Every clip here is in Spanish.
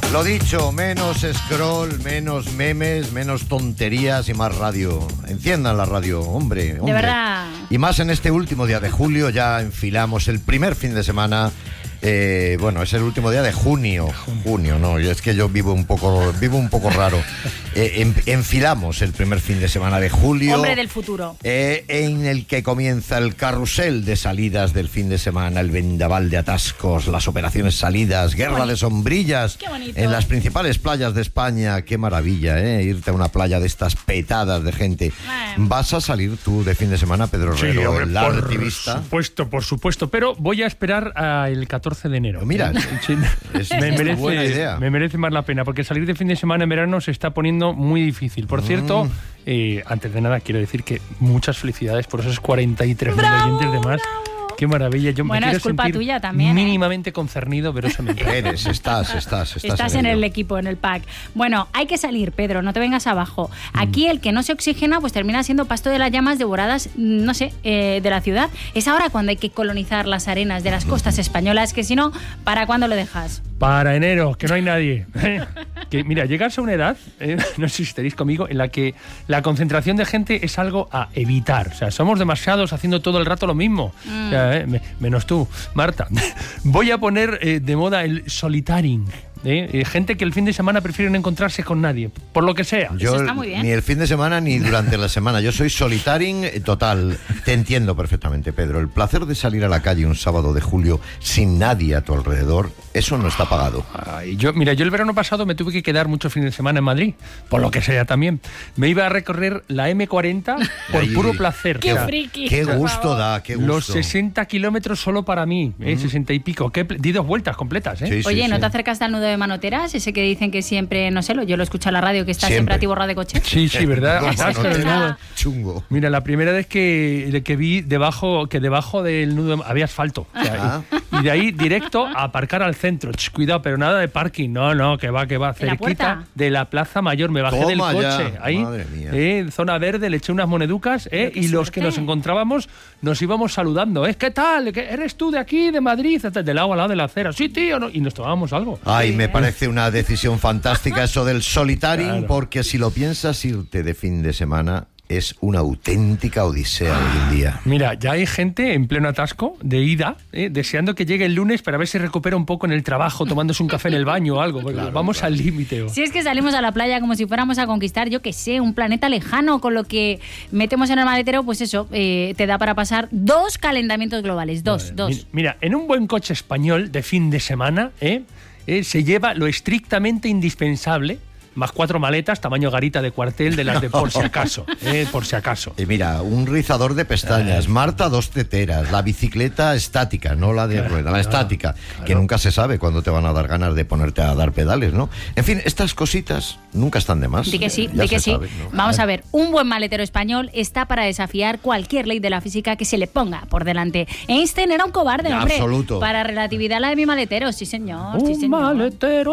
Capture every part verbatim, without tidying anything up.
Lo dicho, menos scroll, menos memes, menos tonterías y más radio. Enciendan la radio, hombre, hombre. De verdad. Y más en este último día de julio, ya enfilamos el primer fin de semana. Eh, bueno, es el último día de junio. Junio, no, es que yo vivo un poco, vivo un poco raro. Eh, en, enfilamos el primer fin de semana de julio. Hombre del futuro. Eh, en el que comienza el carrusel de salidas del fin de semana, el vendaval de atascos, las operaciones salidas, guerra de sombrillas en las principales playas de España. Qué maravilla, ¿eh? Irte a una playa de estas petadas de gente. Eh. ¿Vas a salir tú de fin de semana, Pedro Herrero, sí, hombre, el por activista? Por supuesto, por supuesto, pero voy a esperar al catorce de enero. Mira, sí, es me, merece, buena idea. me merece más la pena, porque salir de fin de semana en verano se está poniendo muy difícil. Por cierto, mm. eh, antes de nada quiero decir que muchas felicidades por esos cuarenta y tres mil oyentes de más. Qué maravilla. Yo bueno, me quiero es culpa sentir tuya también, mínimamente ¿eh? concernido, pero eso me encanta. Eres, estás, estás, estás. Estás en, en el equipo, en el pack. Bueno, hay que salir, Pedro, no te vengas abajo. Aquí el que no se oxigena, pues termina siendo pasto de las llamas devoradas, no sé, eh, de la ciudad. Es ahora cuando hay que colonizar las arenas de las costas españolas, que si no, ¿para cuándo lo dejas? Para enero, que no hay nadie. Que, mira, llegarse a una edad, eh, no sé si estaréis conmigo, en la que la concentración de gente es algo a evitar. O sea, somos demasiados haciendo todo el rato lo mismo. Mm. O sea, eh, me, menos tú, Marta. Voy a poner eh, de moda el solitaring. ¿Eh? Eh, gente que el fin de semana prefieren encontrarse con nadie, por lo que sea. Yo, Eso está muy bien. Ni el fin de semana ni durante la semana. Yo soy solitaring total. Te entiendo perfectamente, Pedro. El placer de salir a la calle un sábado de julio sin nadie a tu alrededor, eso no está pagado. Ay, yo, mira, yo el verano pasado me tuve que quedar muchos fines de semana en Madrid, por lo que sea también. Me iba a recorrer la eme cuarenta por Ay, puro placer. ¡Qué o sea, friki! ¡Qué gusto da! ¡Qué gusto! Los sesenta kilómetros solo para mí, eh, mm. sesenta y pico. ¿Qué, di dos vueltas completas, ¿eh? Sí, sí, Oye, sí. ¿no te acercas al nudo de Manoteras? Ese que dicen que siempre, no sé, lo, yo lo escucho a la radio, que está siempre, siempre atiborrado de coches. Sí, sí, ¿verdad? No, Atasco, no, no, chungo. Mira, la primera vez que, que vi debajo, que debajo del nudo había asfalto. O sea, ah. y, y de ahí directo a aparcar al centro. Ch, cuidado, pero nada de parking. No, no, que va, que va. Cerquita de la Plaza Mayor. Me bajé Toma del ya. coche. Ahí, Madre mía. eh, zona verde, le eché unas moneducas, eh, y los que nos encontrábamos nos íbamos saludando. ¿Eh? ¿Qué tal? ¿Qué, ¿Eres tú de aquí, de Madrid? De lado a lado de la acera. Sí, tío. No. Y nos tomábamos algo. Ay, me parece una decisión fantástica eso del solitaring, claro. Porque si lo piensas, irte de fin de semana es una auténtica odisea ah, hoy en día. Mira, ya hay gente en pleno atasco de ida, eh, deseando que llegue el lunes para ver si recupera un poco en el trabajo, tomándose un café en el baño o algo. Claro, vamos claro. al límite. Oh. Si es que salimos a la playa como si fuéramos a conquistar, yo qué sé, un planeta lejano, con lo que metemos en el maletero, pues eso, eh, te da para pasar dos calentamientos globales, dos, Vale, dos. Mira, en un buen coche español de fin de semana, eh, eh, se lleva lo estrictamente indispensable, más cuatro maletas, tamaño garita de cuartel, de las de por si acaso, eh, por si acaso. Y mira, un rizador de pestañas, eh. Marta dos teteras, la bicicleta estática, no la de claro, rueda, la claro, estática, claro. Que nunca se sabe cuándo te van a dar ganas de ponerte a dar pedales, ¿no? En fin, estas cositas nunca están de más. Di que sí, ya di que sí. Sabe, ¿no? Vamos a ver, un buen maletero español está para desafiar cualquier ley de la física que se le ponga por delante. Einstein era un cobarde, hombre. Absoluto. Para relatividad la de mi maletero, sí señor. Un sí, señor. maletero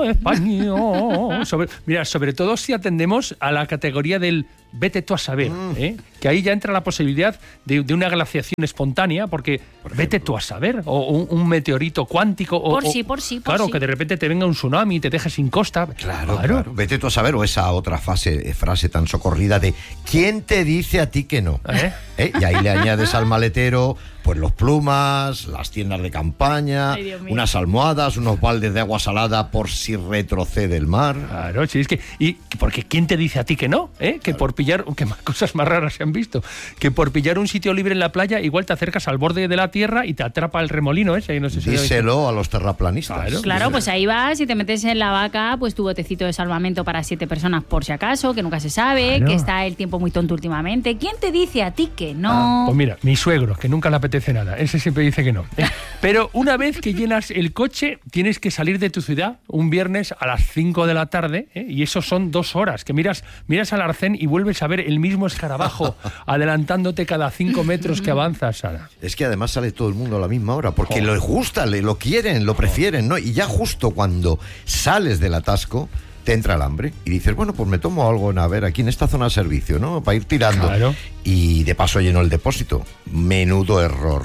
español. sobre, mira, sobre todo si atendemos a la categoría del vete tú a saber, mm. ¿eh? Que ahí ya entra la posibilidad de, de una glaciación espontánea, porque por vete tú a saber, o un, un meteorito cuántico, o, por o, sí, por sí, por claro, sí. que de repente te venga un tsunami y te deje sin costa. Claro, claro, claro. Vete tú a saber, o esa otra fase, frase tan socorrida de ¿quién te dice a ti que no? ¿Eh? ¿Eh? Y ahí le añades al maletero pues los plumas, las tiendas de campaña, Ay, unas almohadas, unos baldes de agua salada por si retrocede el mar. Claro, sí, es que y porque ¿quién te dice a ti que no? ¿Eh? Que claro. por pillar, que más cosas más raras se han visto, que por pillar un sitio libre en la playa igual te acercas al borde de la tierra y te atrapa el remolino ese, no sé si díselo a los terraplanistas. Claro, claro, pues ahí vas y te metes en la vaca, pues tu botecito de salvamento para siete personas por si acaso, que nunca se sabe, claro. Que está el tiempo muy tonto últimamente. ¿Quién te dice a ti que no? Ah, pues mira, mi suegro, que nunca le apetece nada, ese siempre dice que no. ¿eh? Pero una vez que llenas el coche, tienes que salir de tu ciudad un viernes a las cinco de la tarde, ¿eh? Y eso son dos horas, que miras, miras al arcén y vuelves a ver el mismo escarabajo adelantándote cada cinco metros que avanzas, Sara. Es que además sale todo el mundo a la misma hora, porque oh. les gusta, lo quieren, lo prefieren, ¿no? Y ya justo cuando sales del atasco, te entra el hambre y dices, bueno, pues me tomo algo en a ver aquí en esta zona de servicio, ¿no? Para ir tirando. Claro. Y de paso lleno el depósito. Menudo error.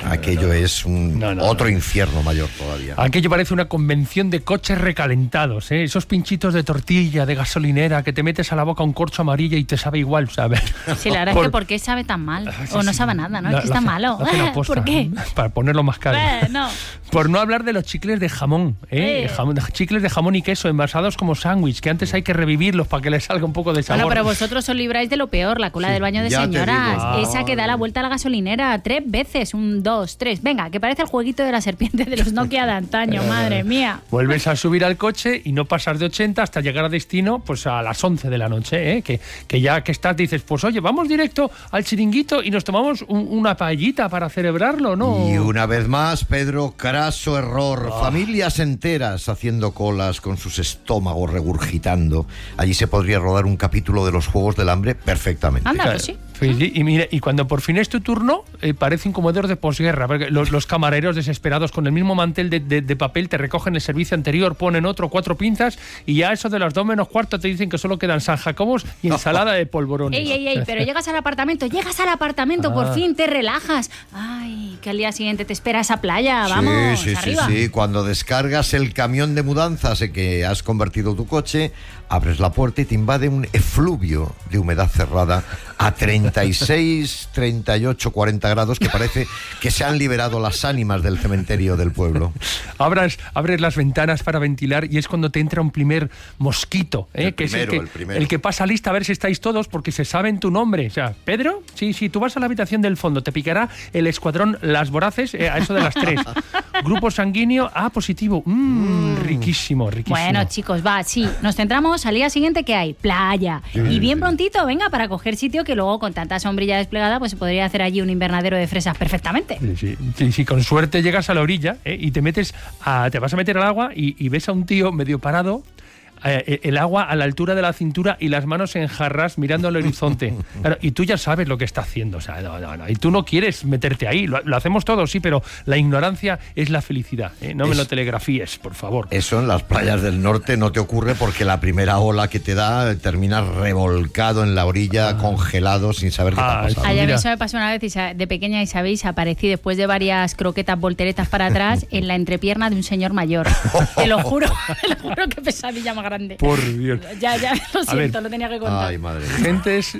Aquello es un no, no, otro no. infierno mayor todavía. Aquello parece una convención de coches recalentados, ¿eh? Esos pinchitos de tortilla, de gasolinera, que te metes a la boca un corcho amarillo y te sabe igual, ¿sabes? Sí, la verdad Por... es que ¿por qué sabe tan mal? Ah, sí, o no sí. sabe nada, ¿no? La, es que está hace, malo. Aposta, ¿Por qué? Para ponerlo más caro. Bueno. Por no hablar de los chicles de jamón, ¿eh? Eh. Jamón, chicles de jamón y queso envasados como sándwich, que antes hay que revivirlos para que les salga un poco de sabor. Bueno, pero vosotros os libráis de lo peor, la cola Sí, del baño de ya te señoras. digo. Esa que da la vuelta a la gasolinera tres veces, un, dos, tres. Venga, que parece el jueguito de la serpiente de los Nokia de antaño, madre mía. Vuelves a subir al coche y no pasas de ochenta hasta llegar a destino pues a las once de la noche, ¿eh? que, que ya que estás dices, pues oye, vamos directo al chiringuito y nos tomamos un, una paellita para celebrarlo, ¿no? Y una vez más, Pedro, craso error. Oh. Familias enteras haciendo colas con sus estómagos regurgitando. Allí se podría rodar un capítulo de los Juegos del Hambre perfectamente. Anda, pues sí. Sí, y mira, y cuando por fin es tu turno, eh, parece un comedor de posguerra, porque los, los camareros desesperados con el mismo mantel de, de, de papel te recogen el servicio anterior, ponen otro, cuatro pinzas, y ya eso de las dos menos cuarto te dicen que solo quedan San Jacobos y ensalada de polvorones. Ey, ey, ey, pero llegas al apartamento, llegas al apartamento, Ah. por fin te relajas. Ay, que al día siguiente te espera esa playa, vamos, sí, sí, arriba. sí, sí. Cuando descargas el camión de mudanzas en que has convertido tu coche, abres la puerta y te invade un efluvio de humedad cerrada a treinta y seis, treinta y ocho, cuarenta grados, que parece que se han liberado las ánimas del cementerio del pueblo. Abras, abres las ventanas para ventilar y es cuando te entra un primer mosquito, ¿eh? El que primero, es el el que, primero. el que pasa lista a ver si estáis todos porque se saben tu nombre. O sea, ¿Pedro? Sí, sí, tú vas a la habitación del fondo, te picará el escuadrón Las Voraces eh, a eso de las tres. Grupo sanguíneo A positivo. Mm, mm. Riquísimo, riquísimo. Bueno, chicos, va, sí, nos centramos al día siguiente que hay playa. Sí, y bien sí. prontito, venga, para coger sitio que luego con tanta sombrilla desplegada pues se podría hacer allí un invernadero de fresas perfectamente. Sí, sí, sí, sí, con suerte llegas a la orilla ¿eh? y te metes a, te vas a meter al agua y, y ves a un tío medio parado, eh, el agua a la altura de la cintura y las manos en jarras mirando al horizonte. Claro, y tú ya sabes lo que está haciendo, o sea, no, no, no, y tú no quieres meterte ahí, lo, lo hacemos todos, sí, pero la ignorancia es la felicidad, ¿eh? No es, me lo telegrafíes, por favor. Eso en las playas del norte no te ocurre porque la primera ola que te da terminas revolcado en la orilla, ah. congelado, sin saber qué Ah, te ha pasado. Ay, a mí eso me pasó una vez y de pequeña, y sabéis, aparecí después de varias croquetas volteretas para atrás en la entrepierna de un señor mayor. Te lo juro, te lo juro, que pesadilla más grande. Por Dios. Ya, ya, lo siento, ver. lo tenía que contar. Ay, madre. Gentes...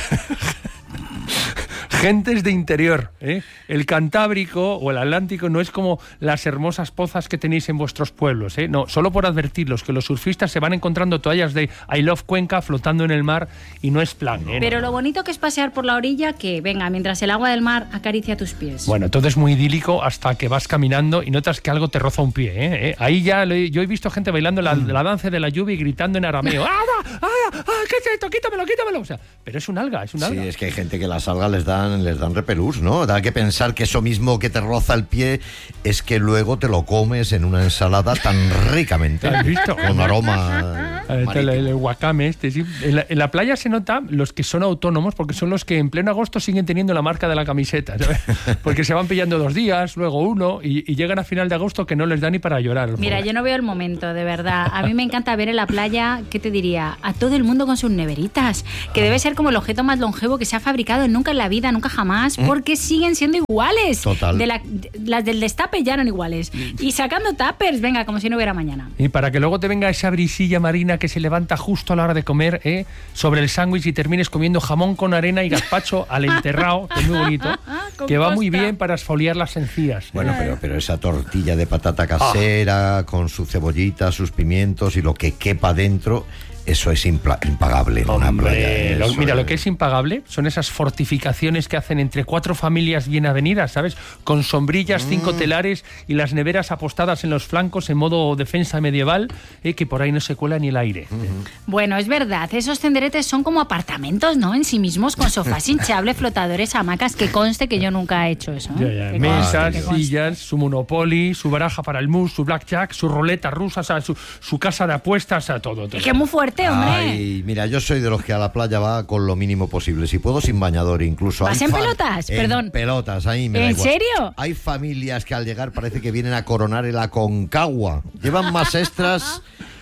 Gentes de interior, ¿eh? El Cantábrico o el Atlántico no es como las hermosas pozas que tenéis en vuestros pueblos, ¿eh? No, solo por advertirlos que los surfistas se van encontrando toallas de I Love Cuenca flotando en el mar y no es plan, ¿eh? Pero lo bonito que es pasear por la orilla, que venga, mientras el agua del mar acaricia tus pies. Bueno, todo es muy idílico hasta que vas caminando y notas que algo te roza un pie, ¿eh? ¿Eh? Ahí ya le, yo he visto gente bailando la, la danza de la lluvia y gritando en arameo. ¡Ah, ah, ah, ¿qué es esto? Quítamelo, quítamelo. O sea, pero es un alga, es un alga. Sí, es que hay gente que las algas les dan les dan repelús, ¿no? Da que pensar que eso mismo que te roza el pie es que luego te lo comes en una ensalada tan ricamente. ¿Has visto? Con aroma El, el, el wakame este, sí. En la, en la playa se nota los que son autónomos porque son los que en pleno agosto siguen teniendo la marca de la camiseta, ¿sabes? Porque se van pillando dos días, luego uno y, y llegan a final de agosto que no les da ni para llorar. Mira, yo no veo el momento, de verdad. A mí me encanta ver en la playa, ¿qué te diría? A todo el mundo con sus neveritas, que debe ser como el objeto más longevo que se ha fabricado nunca en la vida, nunca jamás, porque siguen siendo iguales. Total. De la, de, las del destape ya eran iguales. Y sacando tuppers, venga, como si no hubiera mañana. Y para que luego te venga esa brisilla marina que se levanta justo a la hora de comer, ¿eh? Sobre el sándwich y termines comiendo jamón con arena y gazpacho al enterrado, que es muy bonito, que va muy bien para esfoliar las encías. Bueno, pero, pero esa tortilla de patata casera, oh. con su cebollita, sus pimientos y lo que quepa dentro... Eso es impla- impagable en una playa. Lo, mira, es... lo que es impagable son esas fortificaciones que hacen entre cuatro familias bien avenidas, ¿sabes? Con sombrillas, mm. cinco telares y las neveras apostadas en los flancos en modo defensa medieval, eh, que por ahí no se cuela ni el aire. Mm-hmm. Bueno, es verdad, esos tenderetes son como apartamentos, ¿no? En sí mismos, con sofás hinchables, flotadores, hamacas, que conste que yo nunca he hecho eso, ¿eh? Ya, ya. Mesas, sillas, su Monopoly, su baraja para el mus, su blackjack, su roleta rusa, o sea, su, su casa de apuestas, o sea, todo, todo. Es que es muy fuerte. Hombre. Ay, mira, yo soy de los que a la playa va con lo mínimo posible. Si puedo, sin bañador incluso. ¿Vas hay en fan... pelotas? En Perdón. pelotas, ahí me da ¿En igual. serio? Hay familias que al llegar parece que vienen a coronar el Aconcagua. Llevan más extras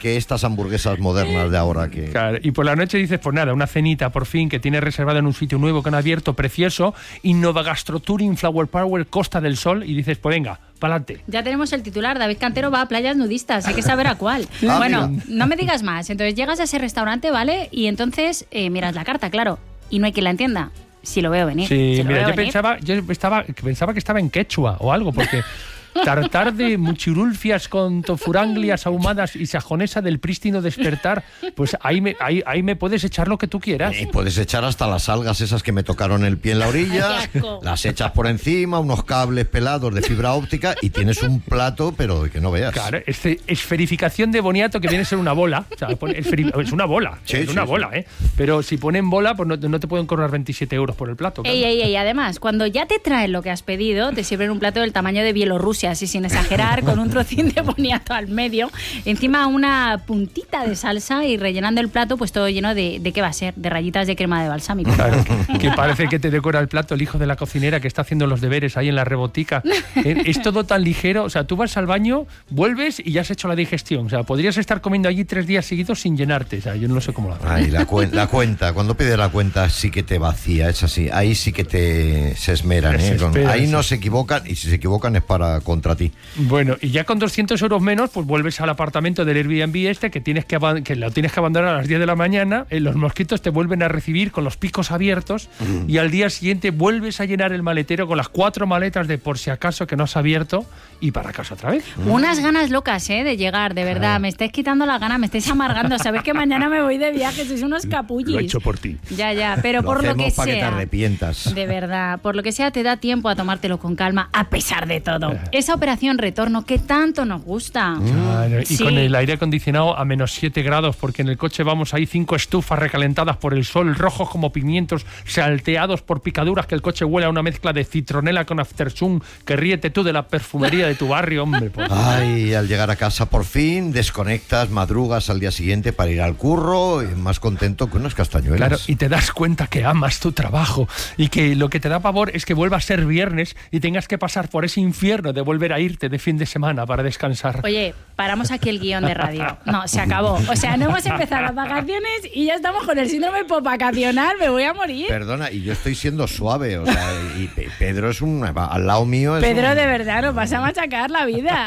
que estas hamburguesas modernas de ahora. Que... Claro, y por la noche dices, pues nada, una cenita por fin que tienes reservada en un sitio nuevo que han abierto, precioso, Innova Gastro Touring Flower Power Costa del Sol, y dices, pues venga, pa'lante. Ya tenemos el titular, David Cantero va a playas nudistas, hay que saber a cuál. Ah, bueno, mira. no me digas más. Entonces llegas a ese restaurante, ¿vale? Y entonces eh, miras la carta, claro, y no hay quien la entienda. Si lo veo venir. Sí, si lo mira, veo yo venir. pensaba, yo estaba, pensaba que estaba en quechua o algo, porque tartar de muchirulfias con tofuranglias ahumadas y sajonesa del prístino despertar, pues ahí me, ahí, ahí me puedes echar lo que tú quieras. Y puedes echar hasta las algas esas que me tocaron el pie en la orilla, Ay, qué asco. las echas por encima, unos cables pelados de fibra óptica y tienes un plato, pero que no veas. Claro, este, esferificación de boniato que viene a ser una bola. O sea, pone esferi- es una bola, Sí, es sí, una sí. bola, ¿eh? Pero si ponen bola, pues no, no te pueden cobrar veintisiete euros por el plato. claro. Ey, ey, ey, además, cuando ya te traen lo que has pedido, te sirven un plato del tamaño de Bielorrusia, así sin exagerar, con un trocín de boniato al medio, encima una puntita de salsa y rellenando el plato, pues todo lleno de, ¿de qué va a ser? De rayitas de crema de balsámico. Claro, que parece que te decora el plato el hijo de la cocinera que está haciendo los deberes ahí en la rebotica. Eh, Es todo tan ligero, o sea, tú vas al baño, vuelves y ya has hecho la digestión. O sea, podrías estar comiendo allí tres días seguidos sin llenarte. O sea, yo no sé cómo lo hago. Ay, la, cuen- la cuenta, cuando pides la cuenta sí que te vacía, es así. Ahí sí que te se esmeran, Se ¿eh? Con- espera, ahí sí. no se equivocan y si se equivocan es para contra ti. Bueno, y ya con doscientos euros menos, pues vuelves al apartamento del Airbnb este que tienes que, aban- que lo tienes que abandonar a las diez de la mañana, eh, los mosquitos te vuelven a recibir con los picos abiertos y al día siguiente vuelves a llenar el maletero con las cuatro maletas de por si acaso que no has abierto y para casa otra vez. Unas ganas locas, ¿eh? De llegar, de verdad. Me estáis quitando la gana, me estáis amargando. Sabéis que mañana me voy de viaje, sois unos capullis. Lo he hecho por ti. Ya, ya, pero Lo por lo hacemos que para que te sea. arrepientas. De verdad, por lo que sea, te da tiempo a tomártelo con calma, a pesar de todo. Esa operación retorno que tanto nos gusta. Claro, y Sí. con el aire acondicionado a menos siete grados, porque en el coche vamos ahí cinco estufas recalentadas por el sol, rojos como pimientos, salteados por picaduras, que el coche huele a una mezcla de citronela con aftersun, que ríete tú de la perfumería de tu barrio, hombre. Pues. Ay, al llegar a casa por fin, desconectas, madrugas al día siguiente para ir al curro, y más contento que unas castañuelas. Claro, y te das cuenta que amas tu trabajo y que lo que te da pavor es que vuelva a ser viernes y tengas que pasar por ese infierno de volver a irte de fin de semana para descansar. Oye, paramos aquí el guión de radio. No, se acabó. O sea, no hemos empezado las vacaciones y ya estamos con el síndrome postvacacional. Me voy a morir. Perdona, y yo estoy siendo suave, o sea, y Pe- Pedro es un... al lado mío es Pedro, un- de verdad, nos vas a machacar la vida.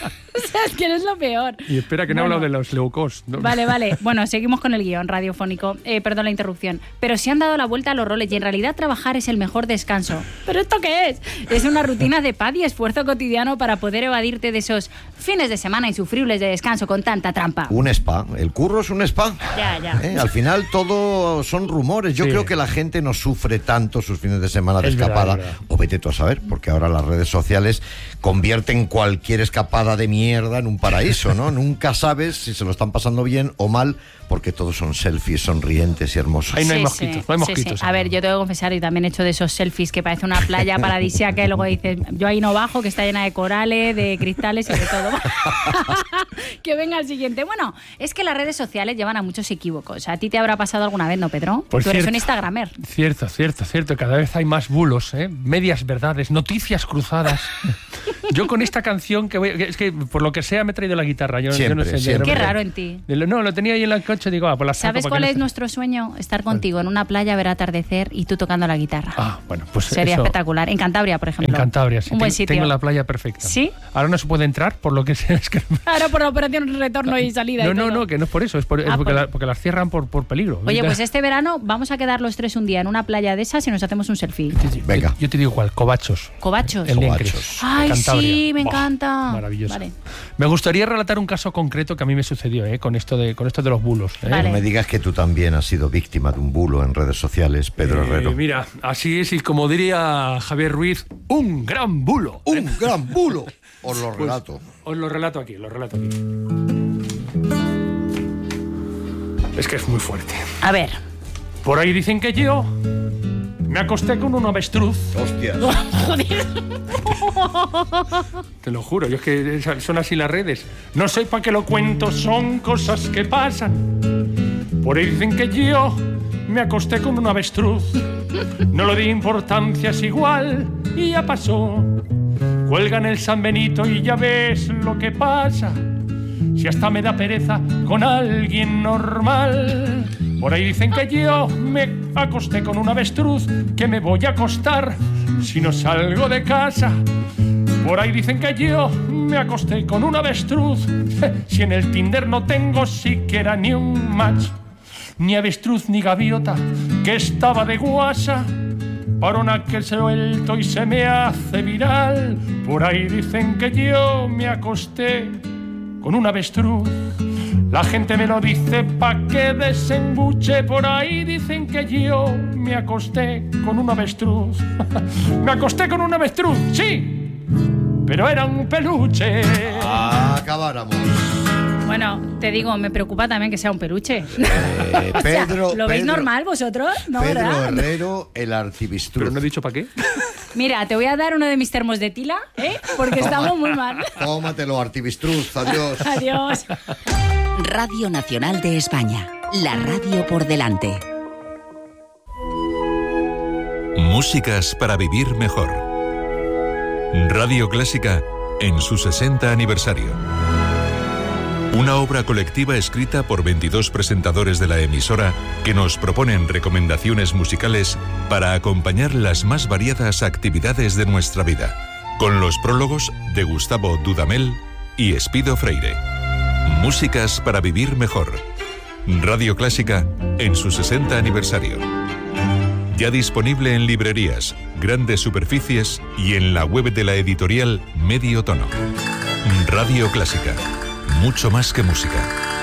O sea, es que eres lo peor. Y espera que no he Bueno. hablado de los leucos. ¿no? Vale, vale. Bueno, seguimos con el guión radiofónico. Eh, perdón la interrupción. Pero se han dado la vuelta a los roles y en realidad trabajar es el mejor descanso. ¿Pero esto qué es? Es una rutina de paz y esfuerzo cotidiano para poder evadirte de esos fines de semana insufribles de descanso con tanta trampa. Un spa. El curro es un spa. Ya, ya. ¿Eh? Al final todo son rumores. Yo Sí. creo que la gente no sufre tanto sus fines de semana de Es verdad, escapada. es verdad. O vete tú a saber, porque ahora las redes sociales convierten cualquier escapada de mierda en un paraíso, ¿no? Nunca sabes si se lo están pasando bien o mal, porque todos son selfies sonrientes y hermosos. Ahí no hay Sí, mosquitos, sí, no hay sí, mosquitos. sí. A ver, yo tengo que confesar, y también he hecho de esos selfies que parece una playa paradisíaca y luego dices, yo ahí no bajo, que está llena de corales, de cristales y de todo. Que venga el siguiente. Bueno, es que las redes sociales llevan a muchos equívocos. A ti te habrá pasado alguna vez, ¿no, Pedro? Por Tú eres cierto. un instagramer. Cierto, cierto, cierto. Cada vez hay más bulos, ¿eh? Medias verdades, noticias cruzadas. Yo con esta canción que voy, que es que por lo que sea me he traído la guitarra. Yo, yo Siempre, no sé. de siempre. Qué repente- raro en ti. de lo- no, lo tenía ahí en el coche, digo, ah, pues la saco ¿Sabes para cuál que no es se- nuestro sueño? Estar contigo en una playa, ver atardecer y tú tocando la guitarra. Ah, bueno, pues Sería eso- espectacular. En Cantabria, por ejemplo. En Cantabria, sí. Un buen Tengo- sitio. Tengo la playa perfecta. ¿Sí? Ahora no se puede entrar, por lo que sea. Es que... Ahora por la operación retorno y salida. No, y no, todo. no, que no es por eso, es, por- es Ah, porque, por- la- porque las cierran por, por peligro. Oye, Yo- pues este verano vamos a quedar los tres un día en una playa de esas y nos hacemos un selfie. yo- Venga. Yo te digo cuál, Covachos. Covachos. En Covachos. Lencres, Ay, Cantabria. sí, me Buah, encanta. Maravilloso. Vale. Me gustaría relatar un caso concreto que a mí me sucedió, ¿eh? con esto de con esto de los bulos. ¿eh? Vale. No me digas que tú también has sido víctima de un bulo en redes sociales, Pedro Eh, Herrero. mira, así es, y como diría Javier Ruiz, un gran bulo. ¡Un gran bulo! Os lo Pues, relato. os lo relato aquí, lo relato aquí. Es que es muy fuerte. A ver. Por ahí dicen que yo me acosté con un avestruz. Hostias. Te lo juro, yo es que son así las redes. No sé para qué lo cuento, son cosas que pasan. Por ahí dicen que yo me acosté con un avestruz. No le di importancia, es igual y ya pasó. Cuelgan el San Benito y ya ves lo que pasa. si hasta me da pereza con alguien normal. Por ahí dicen que yo me acosté con un avestruz, que me voy a acostar si no salgo de casa. Por ahí dicen que yo me acosté con un avestruz, si en el Tinder no tengo siquiera ni un match. Ni avestruz ni gaviota, que estaba de guasa, parona que suelto y se me hace viral. Por ahí dicen que yo me acosté con un avestruz, la gente me lo dice pa' que desembuche. Por ahí dicen que yo me acosté con un avestruz. Me acosté con un avestruz, sí, pero era un peluche. Acabáramos. Bueno, te digo, me preocupa también que sea un peluche. Eh, Pedro, o sea, ¿lo veis Pedro, normal vosotros? No, Pedro ¿verdad? Herrero, el artibistruz. Pero no he dicho para qué. Mira, te voy a dar uno de mis termos de tila, ¿eh? Porque Toma, estamos muy mal. Tómatelo, artibistruz. Adiós. Adiós. Radio Nacional de España. La radio por delante. Músicas para vivir mejor. Radio Clásica en su sesenta aniversario. Una obra colectiva escrita por veintidós presentadores de la emisora que nos proponen recomendaciones musicales para acompañar las más variadas actividades de nuestra vida, con los prólogos de Gustavo Dudamel y Espido Freire. Músicas para vivir mejor. Radio Clásica en su sesenta aniversario. Ya disponible en librerías, grandes superficies y en la web de la editorial Medio Tono. Radio Clásica. Mucho más que música.